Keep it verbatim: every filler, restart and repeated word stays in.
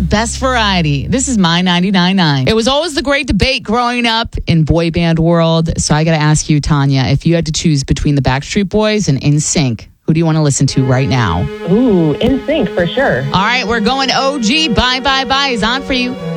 America's best variety. This is My ninety-nine point nine. It was always the great debate growing up in boy band world. So I got to ask you, Tanya, if you had to choose between the Backstreet Boys and N Sync, who do you want to listen to right now? Ooh, N Sync for sure. All right, we're going O G. Bye, bye, bye is on for you.